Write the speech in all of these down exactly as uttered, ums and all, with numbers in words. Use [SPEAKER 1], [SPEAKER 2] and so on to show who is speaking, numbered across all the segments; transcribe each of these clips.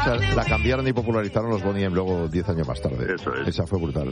[SPEAKER 1] esa la cambiaron y popularizaron los Bonnie M luego diez años más tarde.
[SPEAKER 2] Eso es.
[SPEAKER 1] Esa fue brutal.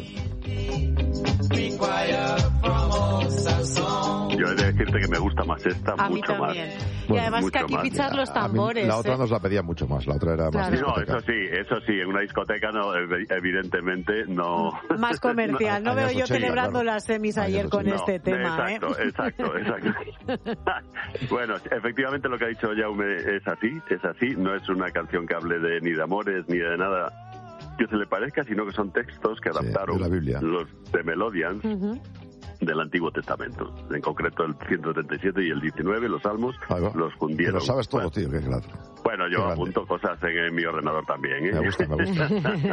[SPEAKER 2] Yo he de decirte que me gusta más esta,
[SPEAKER 3] a
[SPEAKER 2] mucho
[SPEAKER 3] mí también.
[SPEAKER 2] más.
[SPEAKER 3] Y
[SPEAKER 2] Bueno,
[SPEAKER 3] además que
[SPEAKER 2] mucho
[SPEAKER 3] aquí
[SPEAKER 2] más.
[SPEAKER 3] pichas los
[SPEAKER 1] A mí
[SPEAKER 3] tambores.
[SPEAKER 1] la otra
[SPEAKER 3] ¿eh?
[SPEAKER 1] nos la pedía mucho más, la otra era más
[SPEAKER 3] Claro.
[SPEAKER 2] No,
[SPEAKER 1] discoteca.
[SPEAKER 2] eso sí, eso sí, en una discoteca no, ev- evidentemente no.
[SPEAKER 3] Más comercial. No,
[SPEAKER 1] no,
[SPEAKER 3] veo
[SPEAKER 1] años
[SPEAKER 3] yo
[SPEAKER 1] ochenta,
[SPEAKER 3] celebrando
[SPEAKER 1] claro.
[SPEAKER 3] las semis
[SPEAKER 1] Años
[SPEAKER 3] ayer con
[SPEAKER 1] ochenta.
[SPEAKER 3] este tema.
[SPEAKER 2] Exacto,
[SPEAKER 3] ¿eh?
[SPEAKER 2] exacto, exacto. Bueno, efectivamente lo que ha dicho Jaume es así, es así. No es una canción que hable de ni de amores ni de nada que se le parezca, sino que son textos que
[SPEAKER 1] Sí,
[SPEAKER 2] adaptaron
[SPEAKER 1] de la Biblia.
[SPEAKER 2] los de Melodians.
[SPEAKER 3] Ujú.
[SPEAKER 2] Del Antiguo Testamento, en concreto el ciento setenta y siete y el diecinueve, los salmos,
[SPEAKER 1] Ahí va.
[SPEAKER 2] los fundieron.
[SPEAKER 1] Lo sabes todo,
[SPEAKER 2] Bueno,
[SPEAKER 1] tío, qué claro.
[SPEAKER 2] Bueno,
[SPEAKER 1] Qué
[SPEAKER 2] yo
[SPEAKER 1] grande.
[SPEAKER 2] apunto cosas en, en mi ordenador también. ¿eh?
[SPEAKER 1] Me gusta, me gusta.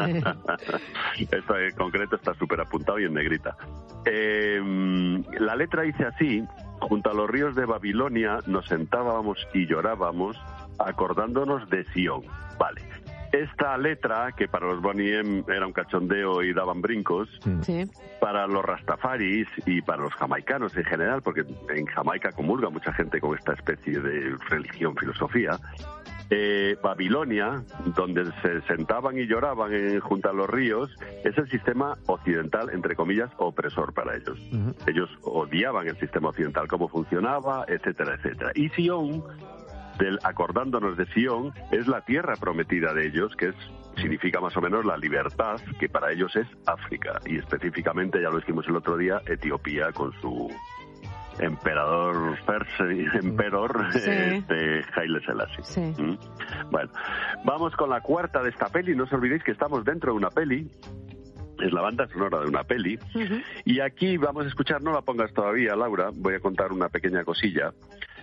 [SPEAKER 2] Esto en concreto está súper apuntado y en negrita. Eh, la letra dice así: junto a los ríos de Babilonia nos sentábamos y llorábamos acordándonos de Sión. Vale. Esta letra, que para los Bonnie M era un cachondeo y daban brincos,
[SPEAKER 3] Sí.
[SPEAKER 2] para los rastafaris y para los jamaicanos en general, porque en Jamaica comulga mucha gente con esta especie de religión, filosofía, eh, Babilonia, donde se sentaban y lloraban en, junto a los ríos, es el sistema occidental, entre comillas, opresor para ellos.
[SPEAKER 1] Ujú.
[SPEAKER 2] Ellos odiaban el sistema occidental, cómo funcionaba, etcétera, etcétera. Y Sion, del acordándonos de Sion, es la tierra prometida de ellos, que es significa más o menos la libertad, que para ellos es África, y específicamente, ya lo dijimos el otro día, Etiopía con su emperador perse, emperor
[SPEAKER 3] Sí.
[SPEAKER 2] este, Haile Selassie.
[SPEAKER 3] Sí.
[SPEAKER 2] ¿Mm? Bueno, vamos con la cuarta de esta peli. No os olvidéis que estamos dentro de una peli. Es la banda sonora de una peli.
[SPEAKER 3] Ujú.
[SPEAKER 2] Y aquí vamos a escuchar, no la pongas todavía, Laura, voy a contar una pequeña cosilla.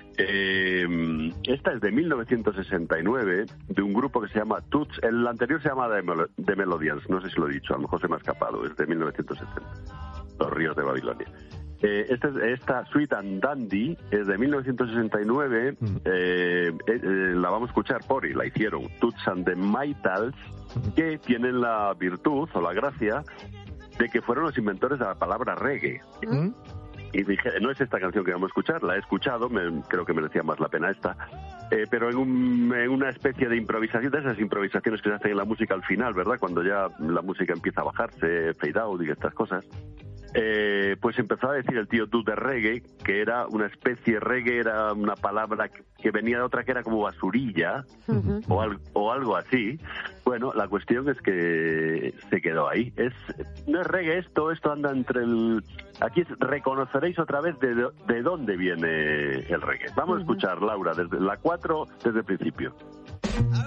[SPEAKER 2] Eh, esta es de mil novecientos sesenta y nueve, de un grupo que se llama Toots. El anterior se llama The, Melo- The Melodians, no sé si lo he dicho, a lo mejor se me ha escapado, es de mil novecientos setenta, Los ríos de Babilonia. Eh, esta, es- esta Sweet and Dandy es de mil novecientos sesenta y nueve,
[SPEAKER 1] Mm.
[SPEAKER 2] eh, eh, eh, la vamos a escuchar por, y la hicieron Toots and the Maytals, que tienen la virtud o la gracia de que fueron los inventores de la palabra reggae.
[SPEAKER 1] ¿Mm?
[SPEAKER 2] Y dije, no es esta canción que vamos a escuchar, la he escuchado, me, creo que merecía más la pena esta, eh, pero en, un, en una especie de improvisación, de esas improvisaciones que se hacen en la música al final, ¿verdad? Cuando ya la música empieza a bajarse, fade out y estas cosas. Eh, pues empezó a decir el tío tú de reggae, que era una especie, reggae era una palabra que, que venía de otra que era como basurilla,
[SPEAKER 3] Ujú.
[SPEAKER 2] o, al- o algo así. Bueno, la cuestión es que se quedó ahí. Es no es reggae esto, esto anda entre el... Aquí es, reconoceréis otra vez de, de dónde viene el reggae. Vamos a escuchar, Laura, desde la cuatro, desde el principio.